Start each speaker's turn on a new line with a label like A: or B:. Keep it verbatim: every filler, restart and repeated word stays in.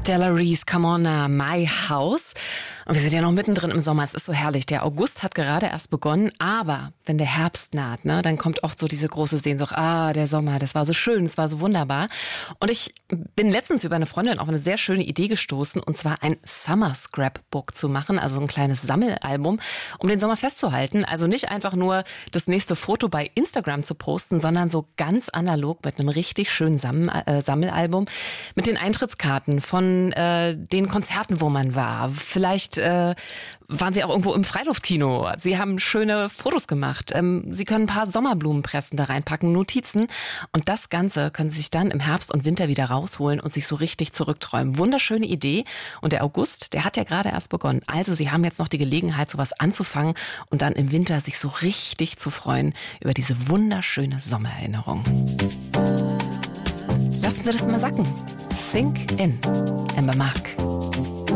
A: Della Reese, Come On Now, My House. Und wir sind ja noch mittendrin im Sommer. Es ist so herrlich. Der August hat gerade erst begonnen. Aber wenn der Herbst naht, ne, dann kommt oft so diese große Sehnsucht. Ah, der Sommer, das war so schön, das war so wunderbar. Und ich bin letztens über eine Freundin auf eine sehr schöne Idee gestoßen. Und zwar ein Summer Scrapbook zu machen. Also ein kleines Sammelalbum, um den Sommer festzuhalten. Also nicht einfach nur das nächste Foto bei Instagram zu posten, sondern so ganz analog mit einem richtig schönen Sam- äh, Sammelalbum. Mit den Eintrittskarten von äh, den Konzerten, wo man war. Vielleicht äh, waren Sie auch irgendwo im Freiluftkino. Sie haben schöne Fotos gemacht. Ähm, Sie können ein paar Sommerblumenpressen da reinpacken, Notizen. Und das Ganze können Sie sich dann im Herbst und Winter wieder rausholen und sich so richtig zurückträumen. Wunderschöne Idee. Und der August, der hat ja gerade erst begonnen. Also Sie haben jetzt noch die Gelegenheit, sowas anzufangen und dann im Winter sich so richtig zu freuen über diese wunderschöne Sommererinnerung. Lassen Sie das mal sacken. Sink in. Amber Mark.